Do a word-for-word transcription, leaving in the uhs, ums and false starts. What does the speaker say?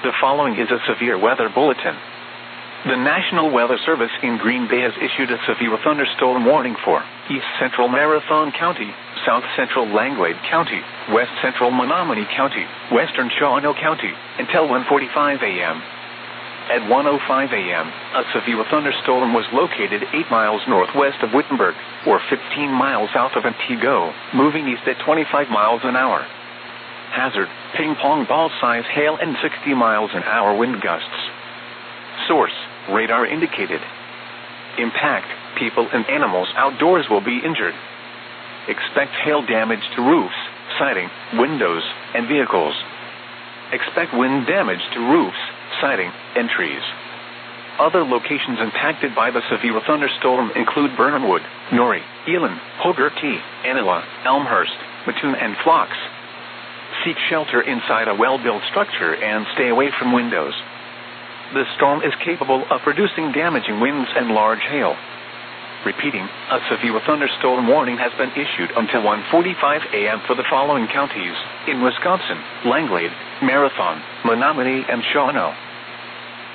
The following is a severe weather bulletin. The National Weather Service in Green Bay has issued a severe thunderstorm warning for East Central Marathon County, South Central Langlade County, West Central Menominee County, Western Shawano County, until one forty-five a m At one oh five a m, a severe thunderstorm was located eight miles northwest of Wittenberg, or fifteen miles south of Antigo, moving east at twenty-five miles an hour. Hazard, ping-pong ball-size hail and sixty miles an hour wind gusts. Source, radar indicated. Impact, people and animals outdoors will be injured. Expect hail damage to roofs, siding, windows, and vehicles. Expect wind damage to roofs, siding, and trees. Other locations impacted by the severe thunderstorm include Burnhamwood, Norrie, Elon, Hogarty, Anila, Elmhurst, Mattoon, and Phlox. Seek shelter inside a well-built structure and stay away from windows. The storm is capable of producing damaging winds and large hail. Repeating, a severe thunderstorm warning has been issued until one forty-five a m for the following counties in Wisconsin: Langlade, Marathon, Menominee, and Shawano.